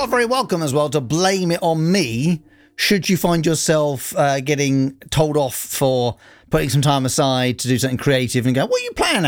are very welcome as well to blame it on me should you find yourself getting told off for putting some time aside to do something creative and go, what are you planning